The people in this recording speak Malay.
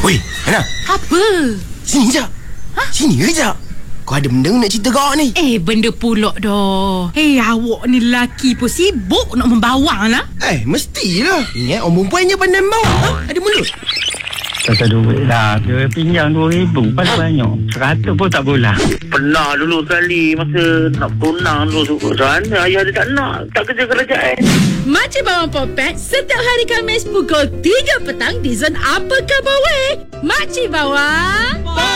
Oi, Ana. Apa? Sini je. Sini je. Kau ada benda nak cerita kau ni? Benda pulak dah. Awak ni lelaki pun sibuk nak membawang lah. Mestilah. Ingat orang perempuan je pandai bawa. Ada mulut. Kata duit lah. Dia pinjam 2,000 paling banyak. 100 pun tak boleh. Pernah dulu sekali masa nak tunang dulu sana ayah dia tak nak, tak kerja kerajaan. Makcik Bawang Popet setiap hari Khamis pukul 3 petang di Zon Apa Khabar Weh. Makcik Bawang